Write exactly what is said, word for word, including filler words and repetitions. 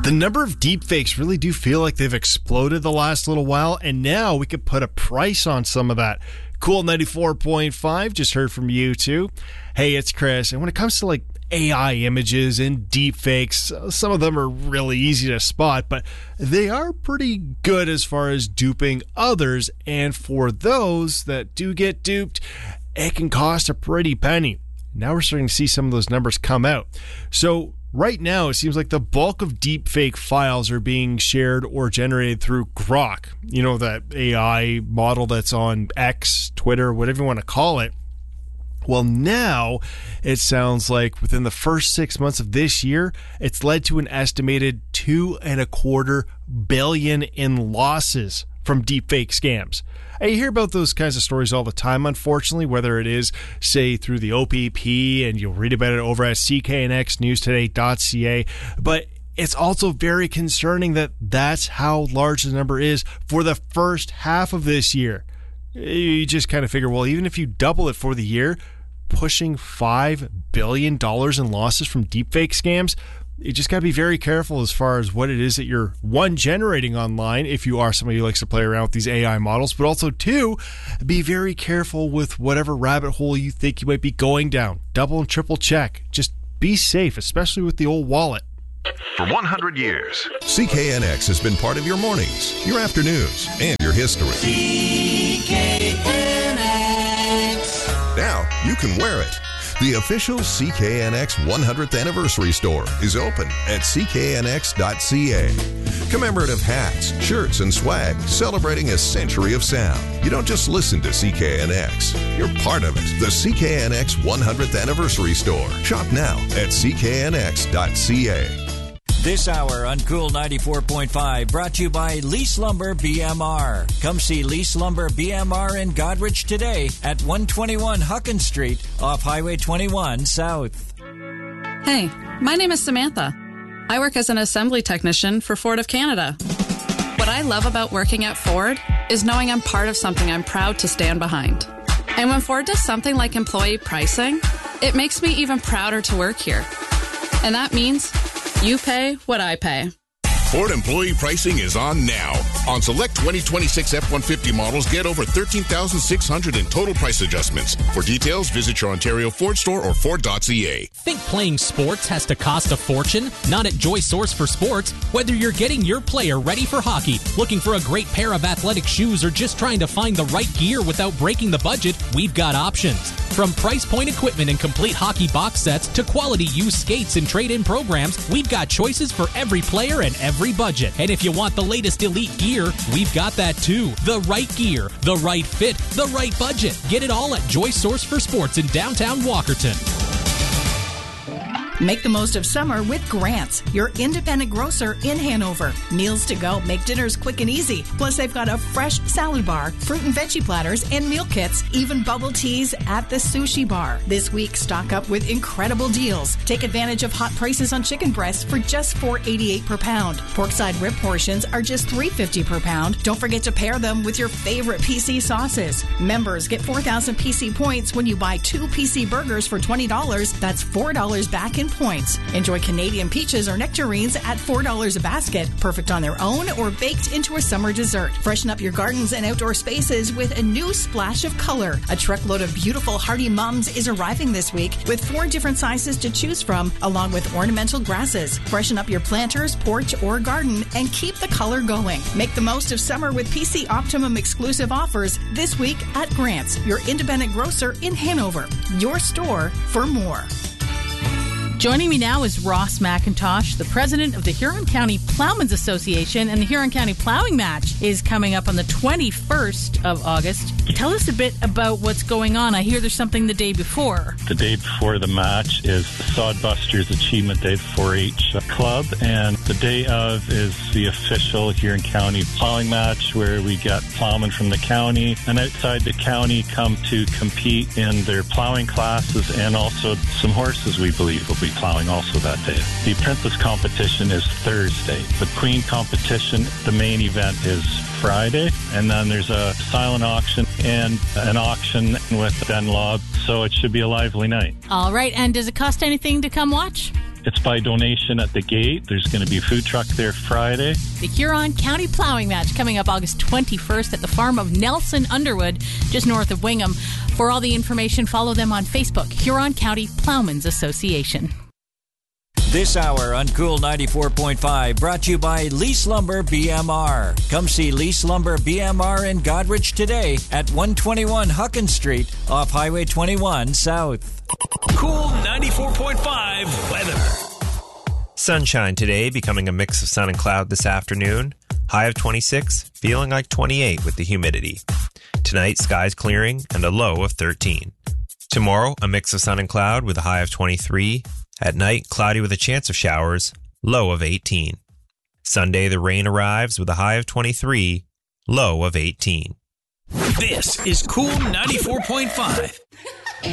The number of deepfakes really do feel like they've exploded the last little while, and now we could put a price on some of that. Cool ninety-four point five, just heard from you too. Hey, it's Chris, and when it comes to like A I images and deepfakes, some of them are really easy to spot, but they are pretty good as far as duping others, and for those that do get duped, it can cost a pretty penny. Now we're starting to see some of those numbers come out. So right now, it seems like the bulk of deepfake files are being shared or generated through Grok. You know, that A I model that's on X, Twitter, whatever you want to call it. Well, now it sounds like within the first six months of this year, it's led to an estimated two and a quarter billion in losses from deepfake scams. And you hear about those kinds of stories all the time, unfortunately, whether it is, say, through the O P P, and you'll read about it over at c k n x news today dot c a. But it's also very concerning that that's how large the number is for the first half of this year. You just kind of figure, well, even if you double it for the year, pushing five billion dollars in losses from deepfake scams, you just got to be very careful as far as what it is that you're, one, generating online, if you are somebody who likes to play around with these A I models, but also, two, be very careful with whatever rabbit hole you think you might be going down. Double and triple check. Just be safe, especially with the old wallet. For one hundred years, C K N X has been part of your mornings, your afternoons, and your history. C K N X. Now you can wear it. The official C K N X one hundredth anniversary store is open at c k n x dot c a. Commemorative hats, shirts, and swag celebrating a century of sound. You don't just listen to C K N X, you're part of it. The C K N X one hundredth anniversary store. Shop now at c k n x dot c a. This hour on Cool ninety-four point five brought to you by Lease Lumber B M R. Come see Lease Lumber B M R in Godrich today at one twenty-one Hucken Street off Highway twenty-one South. Hey, my name is Samantha. I work as an assembly technician for Ford of Canada. What I love about working at Ford is knowing I'm part of something I'm proud to stand behind. And when Ford does something like employee pricing, it makes me even prouder to work here. And that means you pay what I pay. Ford employee pricing is on now. On select twenty twenty-six F one fifty models, get over thirteen thousand six hundred dollars in total price adjustments. For details, visit your Ontario Ford store or Ford dot c a. Think playing sports has to cost a fortune? Not at Joy Source for Sports. Whether you're getting your player ready for hockey, looking for a great pair of athletic shoes, or just trying to find the right gear without breaking the budget, we've got options. From price point equipment and complete hockey box sets to quality used skates and trade-in programs, we've got choices for every player and every budget. And if you want the latest elite gear, we've got that too. The right gear, the right fit, the right budget. Get it all at Joy Source for Sports in downtown Walkerton. Make the most of summer with Grants, your independent grocer in Hanover. Meals to go make dinners quick and easy. Plus, they've got a fresh salad bar, fruit and veggie platters, and meal kits, even bubble teas at the sushi bar. This week, stock up with incredible deals. Take advantage of hot prices on chicken breasts for just four dollars and eighty-eight cents per pound. Porkside rib portions are just three dollars and fifty cents per pound. Don't forget to pair them with your favorite P C sauces. Members get four thousand P C points when you buy two P C burgers for twenty dollars. That's four dollars back in points. Enjoy Canadian peaches or nectarines at four dollars a basket, perfect on their own or baked into a summer dessert. Freshen up your gardens and outdoor spaces with a new splash of color. A truckload of beautiful hardy mums is arriving this week with four different sizes to choose from, along with ornamental grasses. Freshen up your planters, porch, or garden and keep the color going. Make the most of summer with P C Optimum exclusive offers this week at Grants, your independent grocer in Hanover. Your store for more. Joining me now is Ross McIntosh, the president of the Huron County Plowmen's Association, and the Huron County Plowing Match is coming up on the twenty-first of August. Tell us a bit about what's going on. I hear there's something the day before. The day before the match is the Sodbusters Achievement Day four H Club, and the day of is the official Huron County Plowing Match, where we get plowmen from the county and outside the county come to compete in their plowing classes, and also some horses we believe will be plowing also that day. The Apprentice competition is Thursday. The Queen competition, the main event, is Friday, and then there's a silent auction and an auction with Ben Lobb, so it should be a lively night. All right, and does it cost anything to come watch? It's by donation at the gate. There's going to be a food truck there Friday. The Huron County Plowing Match coming up August twenty-first at the farm of Nelson Underwood, just north of Wingham. For all the information, follow them on Facebook, Huron County Plowmen's Association. This hour on Cool ninety-four point five brought to you by Lease Lumber B M R. Come see Lease Lumber B M R in Godrich today at one twenty-one Huckins Street off Highway twenty-one South. Cool ninety-four point five weather. Sunshine today, becoming a mix of sun and cloud this afternoon. High of twenty-six, feeling like twenty-eight with the humidity. Tonight, skies clearing and a low of thirteen. Tomorrow, a mix of sun and cloud with a high of twenty-three. At night, cloudy with a chance of showers, low of eighteen. Sunday, the rain arrives with a high of twenty-three, low of eighteen. This is Cool ninety-four point five.